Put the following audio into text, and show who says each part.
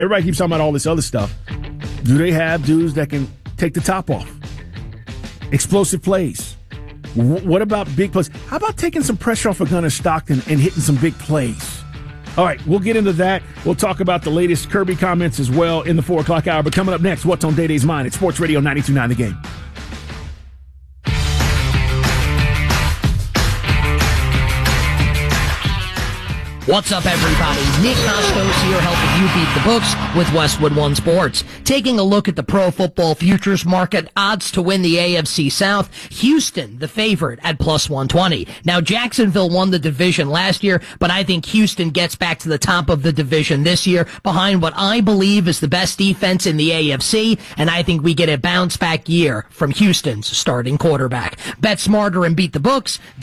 Speaker 1: everybody keeps talking about all this other stuff. Do they have dudes that can take the top off? Explosive plays. What about big plays? How about taking some pressure off of Gunnar Stockton and hitting some big plays? All right, we'll get into that. We'll talk about the latest Kirby comments as well in the 4 o'clock hour. But coming up next, what's on Day Day's mind at Sports Radio 92.9 The Game.
Speaker 2: What's up, everybody? Nick Costos here, helping you beat the books with Westwood One Sports. Taking a look at the pro football futures market, odds to win the AFC South. Houston, the favorite, at plus 120. Now, Jacksonville won the division last year, but I think Houston gets back to the top of the division this year behind what I believe is the best defense in the AFC, and I think we get a bounce-back year from Houston's starting quarterback. Bet smarter and beat the books.